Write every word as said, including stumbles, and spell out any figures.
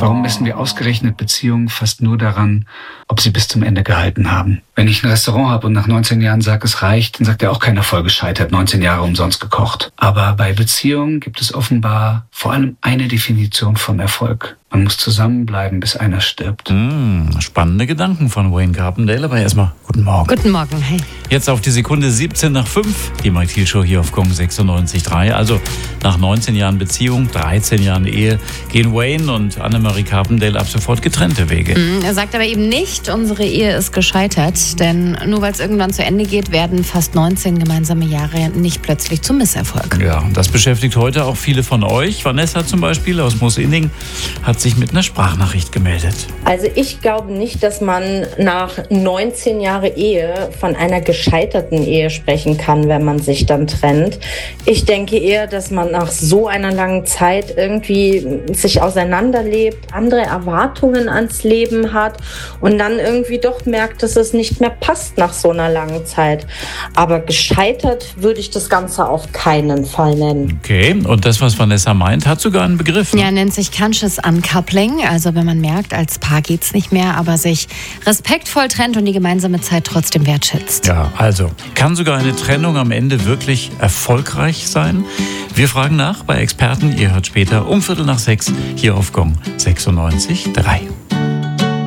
Warum messen wir ausgerechnet Beziehungen fast nur daran, ob sie bis zum Ende gehalten haben? Wenn ich ein Restaurant habe und nach neunzehn Jahren sage, es reicht, dann sagt ja auch keiner voll gescheitert, neunzehn Jahre umsonst gekocht. Aber bei Beziehungen gibt es offenbar vor allem eine Definition vom Erfolg. Man muss zusammenbleiben, bis einer stirbt. Mm, spannende Gedanken von Wayne Carpendale. Aber erstmal guten Morgen. Guten Morgen, hey. Jetzt auf die Sekunde siebzehn nach fünf. Die Mike Thiel Show hier auf Gong sechsundneunzig Komma drei. Also nach neunzehn Jahren Beziehung, dreizehn Jahren Ehe, gehen Wayne und Annemarie Carpendale ab sofort getrennte Wege. Mm, er sagt aber eben nicht, unsere Ehe ist gescheitert. Denn nur weil es irgendwann zu Ende geht, werden fast neunzehn gemeinsame Jahre nicht plötzlich zum Misserfolg. Ja, und das beschäftigt heute auch viele von euch. Vanessa zum Beispiel aus Moosinning hat sich mit einer Sprachnachricht gemeldet. Also ich glaube nicht, dass man nach neunzehn Jahren Ehe von einer gescheiterten Ehe sprechen kann, wenn man sich dann trennt. Ich denke eher, dass man nach so einer langen Zeit irgendwie sich auseinanderlebt, andere Erwartungen ans Leben hat und dann irgendwie doch merkt, dass es nicht mehr passt nach so einer langen Zeit. Aber gescheitert würde ich das Ganze auf keinen Fall nennen. Okay, und das, was Vanessa meint, hat sogar einen Begriff. Ne? Ja, nennt sich Conscious Uncoupling. Also wenn man merkt, als Paar geht's nicht mehr, aber sich respektvoll trennt und die gemeinsame Zeit trotzdem wertschätzt. Ja, also kann sogar eine Trennung am Ende wirklich erfolgreich sein? Wir fragen nach bei Experten. Ihr hört später um Viertel nach sechs hier auf Gong sechsundneunzig Komma drei.